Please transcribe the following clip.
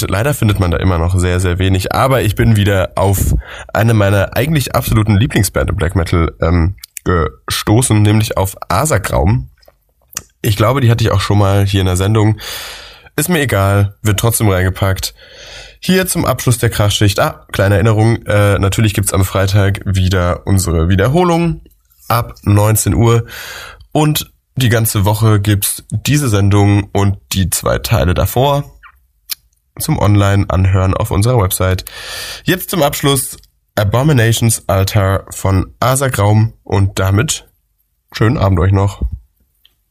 Und leider findet man da immer noch sehr, sehr wenig. Aber ich bin wieder auf eine meiner eigentlich absoluten Lieblingsband im Black Metal gestoßen, nämlich auf Asagraum. Ich glaube, die hatte ich auch schon mal hier in der Sendung. Ist mir egal, wird trotzdem reingepackt. Hier zum Abschluss der Krachschicht. Kleine Erinnerung, natürlich gibt's am Freitag wieder unsere Wiederholung ab 19 Uhr. Und die ganze Woche gibt's diese Sendung und die 2 Teile davor zum Online-Anhören auf unserer Website. Jetzt zum Abschluss Abominations Altar von Asagraum und damit schönen Abend euch noch.